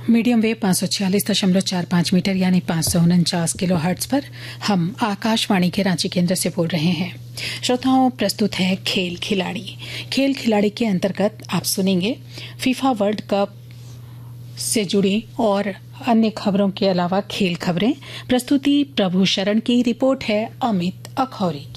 Medium wave 546.45 metre यानी 549 kilo hertz पर हम आकाशवाणी के रांची केंद्र से बोल रहे हैं। श्रोताओं, प्रस्तुत है खेल खिलाड़ी। खेल खिलाड़ी के अंतर्गत आप सुनेंगे फीफा वर्ल्ड कप से जुड़ी और अन्य खबरों के अलावा खेल खबरें। प्रस्तुति प्रभु शरण की, रिपोर्ट है अमित अखौरी